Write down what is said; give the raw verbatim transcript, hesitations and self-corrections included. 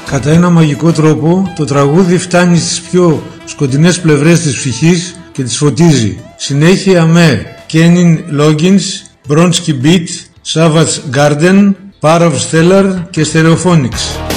Κατά ένα μαγικό τρόπο, το τραγούδι φτάνει στις πιο σκοτεινές πλευρές της ψυχής και τις φωτίζει. Συνέχεια με Kenny Loggins, Bronski Beat, Savage Garden, Parav Stellar και Stereophonics.